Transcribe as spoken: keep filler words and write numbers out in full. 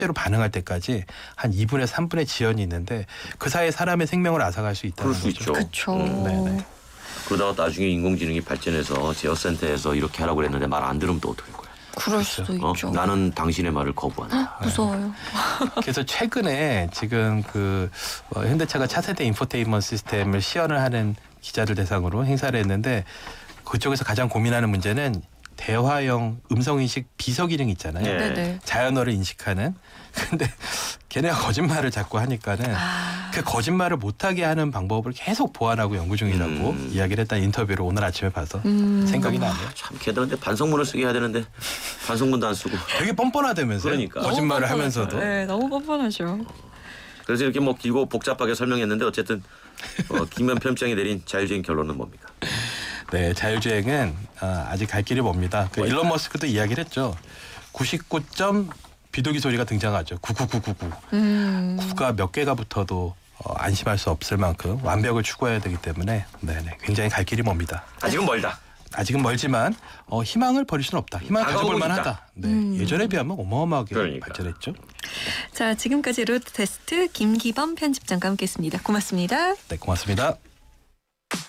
실제로 반응할 때까지 한 이분에서 삼분의 지연이 있는데 그 사이에 사람의 생명을 앗아갈 수 있다는 그럴 수 거죠. 있죠. 그렇죠. 음. 네네. 그러다가 나중에 인공지능이 발전해서 제어센터에서 이렇게 하라고 그랬는데 말 안 들으면 또 어떡할 거야. 그럴 수도 어? 있죠. 나는 당신의 말을 거부한다. 무서워요. 그래서 최근에 지금 그 어, 현대차가 차세대 인포테인먼트 시스템을 시연을 하는 기자들 대상으로 행사를 했는데 그쪽에서 가장 고민하는 문제는 대화형 음성인식 비서 기능 있잖아요. 네. 네네. 자연어를 인식하는. 근데 걔네가 거짓말을 자꾸 하니까는 아. 그 거짓말을 못하게 하는 방법을 계속 보완하고 연구 중이라고 음. 이야기를 했다는 인터뷰를 오늘 아침에 봐서 음. 생각이 나네요. 참 걔들한테 반성문을 쓰게 해야 되는데 반성문도 안 쓰고. 되게 뻔뻔하다면서요. 그러니까. 거짓말을 너무 하면서도. 뻔뻔하죠. 네, 너무 뻔뻔하죠. 그래서 이렇게 뭐 길고 복잡하게 설명했는데 어쨌든 어, 김현 편집장이 내린 자율주행 결론은 뭡니까? 네, 자율주행은 아, 아직 갈 길이 멉니다. 그 일론 머스크도 이야기를 했죠. 구십구 점 비둘기 소리가 등장하죠. 구구구구구. 음. 구가 몇 개가 붙어도 어, 안심할 수 없을 만큼 완벽을 추구해야 되기 때문에 네네, 굉장히 갈 길이 멉니다. 아직은 멀다. 아직은 멀지만 어, 희망을 버릴 수는 없다. 희망을 다가오고 가져볼 있다. 만하다. 네, 음. 예전에 비하면 어마어마하게 그러니까. 발전했죠. 자, 지금까지 로드 테스트 김기범 편집장과 함께했습니다. 고맙습니다. 네, 고맙습니다.